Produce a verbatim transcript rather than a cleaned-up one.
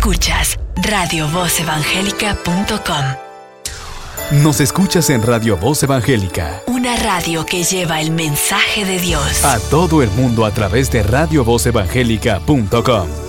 Escuchas radio voz evangélica punto com. Nos escuchas en Radio Voz Evangélica, una radio que lleva el mensaje de Dios a todo el mundo a través de radio voz evangélica punto com.